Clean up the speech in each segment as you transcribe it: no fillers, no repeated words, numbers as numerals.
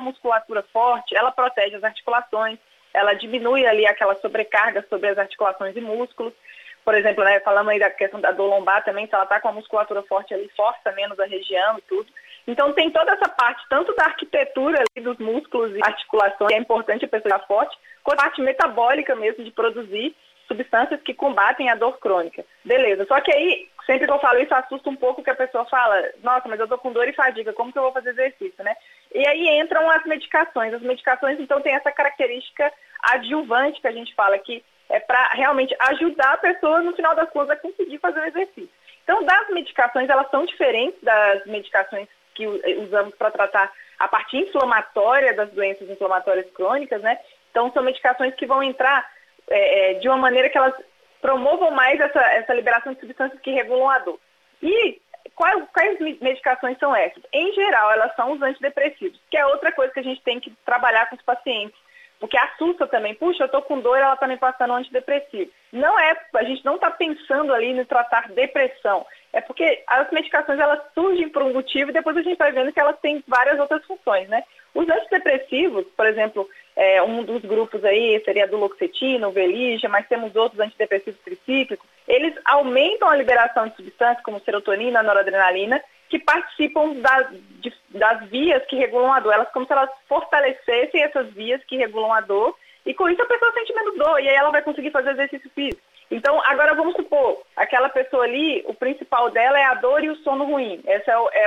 musculatura forte, ela protege as articulações, ela diminui ali aquela sobrecarga sobre as articulações e músculos. Por exemplo, né, falando aí da questão da dor lombar também, se ela está com a musculatura forte ali, força menos a região e tudo. Então tem toda essa parte, tanto da arquitetura ali, dos músculos e articulações, que é importante a pessoa estar forte, quanto a parte metabólica mesmo, de produzir substâncias que combatem a dor crônica. Beleza, só que aí, sempre que eu falo isso, assusta um pouco que a pessoa fala, nossa, mas eu tô com dor e fadiga, como que eu vou fazer exercício, né? E aí entram as medicações. As medicações, então, têm essa característica adjuvante que a gente fala, que é para realmente ajudar a pessoa, no final das contas, a conseguir fazer o exercício. Então, das medicações, elas são diferentes das medicações que usamos para tratar a parte inflamatória das doenças inflamatórias crônicas, né? Então, são medicações que vão entrar de uma maneira que elas promovam mais essa liberação de substâncias que regulam a dor. E quais medicações são essas? Em geral, elas são os antidepressivos, que é outra coisa que a gente tem que trabalhar com os pacientes, porque assusta também. Puxa, eu tô com dor, ela tá me passando um antidepressivo. A gente não está pensando ali no tratar depressão. É porque as medicações, elas surgem por um motivo e depois a gente vai vendo que elas têm várias outras funções, né? Os antidepressivos, por exemplo, um dos grupos aí seria a duloxetina, o Veligia, mas temos outros antidepressivos tricíclicos. Eles aumentam a liberação de substâncias como serotonina, noradrenalina, que participam das vias que regulam a dor. Elas como se elas fortalecessem essas vias que regulam a dor e com isso a pessoa sente menos dor e aí ela vai conseguir fazer exercício físico. Então, agora vamos supor, aquela pessoa ali, o principal dela é a dor e o sono ruim. Esse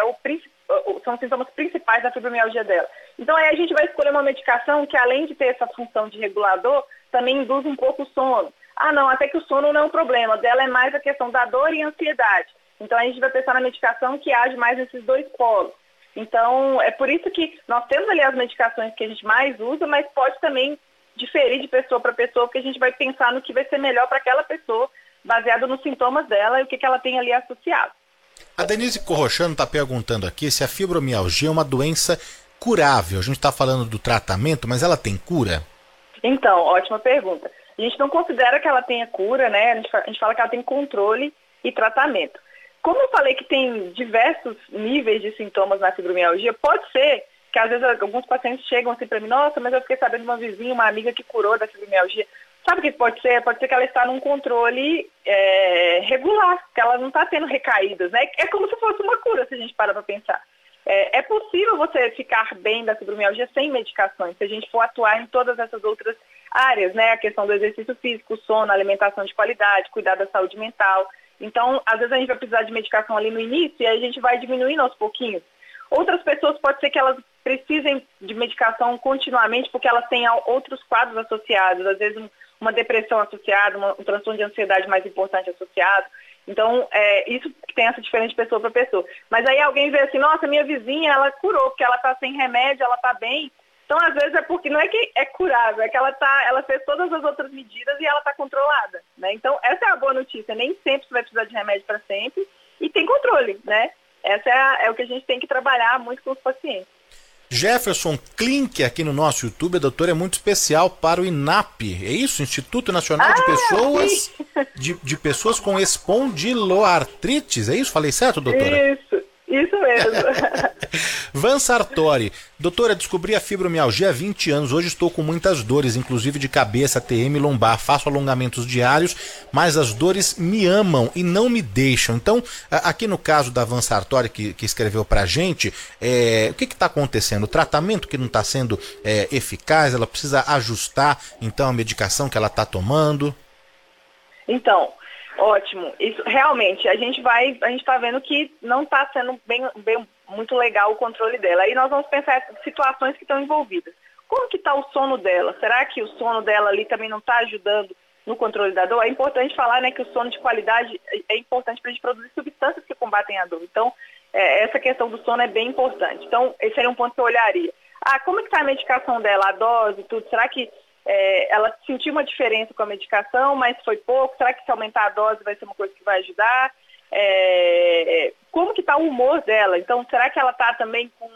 são os sintomas principais da fibromialgia dela. Então, aí a gente vai escolher uma medicação que, além de ter essa função de regulador, também induz um pouco o sono. Ah, não, até que o sono não é um problema. Dela é mais a questão da dor e ansiedade. Então, a gente vai pensar na medicação que age mais nesses dois polos. Então, é por isso que nós temos ali as medicações que a gente mais usa, mas pode também diferir de pessoa para pessoa, porque a gente vai pensar no que vai ser melhor para aquela pessoa, baseado nos sintomas dela e o que ela tem ali associado. A Denise Corrochano está perguntando aqui se a fibromialgia é uma doença curável. A gente está falando do tratamento, mas ela tem cura? Então, ótima pergunta. A gente não considera que ela tenha cura, né? A gente fala que ela tem controle e tratamento. Como eu falei que tem diversos níveis de sintomas na fibromialgia, pode ser que às vezes alguns pacientes chegam assim para mim, nossa, mas eu fiquei sabendo de uma vizinha, uma amiga que curou da fibromialgia. Sabe o que pode ser? Pode ser que ela está num controle regular, que ela não está tendo recaídas, né? É como se fosse uma cura, se a gente parar para pensar. É possível você ficar bem da fibromialgia sem medicações, se a gente for atuar em todas essas outras áreas, né? A questão do exercício físico, sono, alimentação de qualidade, cuidar da saúde mental. Então, às vezes a gente vai precisar de medicação ali no início e aí a gente vai diminuindo aos pouquinhos. Outras pessoas pode ser que elas precisem de medicação continuamente porque elas têm outros quadros associados, às vezes uma depressão associada, um transtorno de ansiedade mais importante associado. Então, isso tem essa diferença de pessoa para pessoa. Mas aí alguém vê assim, nossa, minha vizinha, ela curou, porque ela está sem remédio, ela está bem. Então, às vezes é porque não é que é curável, é que ela fez todas as outras medidas e ela está controlada, né? Então, essa é a boa notícia. Nem sempre você vai precisar de remédio para sempre e tem controle, né? Essa é o que a gente tem que trabalhar muito com os pacientes. Jefferson Klink aqui no nosso YouTube, a doutora é muito especial para o INAP, é isso? Instituto Nacional de Pessoas de pessoas com espondiloartrites, é isso? Falei certo, doutora? Isso mesmo. Van Sartori, doutora, descobri a fibromialgia há 20 anos, hoje estou com muitas dores, inclusive de cabeça, TM e lombar, faço alongamentos diários, mas as dores me amam e não me deixam. Então, aqui no caso da Van Sartori, que escreveu pra gente, o que está acontecendo? O tratamento que não está sendo eficaz, ela precisa ajustar, então, a medicação que ela está tomando? Então, ótimo. Isso realmente, a gente está vendo que não está sendo bem muito legal o controle dela. Aí nós vamos pensar em situações que estão envolvidas. Como que está o sono dela? Será que o sono dela ali também não está ajudando no controle da dor? É importante falar, né, que o sono de qualidade é importante para a gente produzir substâncias que combatem a dor. Então, essa questão do sono é bem importante. Então, esse seria um ponto que eu olharia. Como é que está a medicação dela, a dose, tudo? Será que ela sentiu uma diferença com a medicação, mas foi pouco? Será que se aumentar a dose vai ser uma coisa que vai ajudar? Como que está o humor dela? Então, será que ela está também com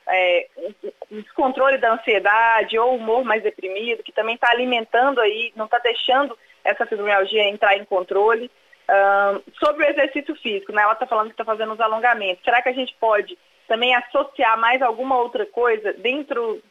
um descontrole da ansiedade ou humor mais deprimido, que também está alimentando aí, não está deixando essa fibromialgia entrar em controle? Sobre o exercício físico, né? Ela está falando que está fazendo os alongamentos. Será que a gente pode também associar mais alguma outra coisa dentro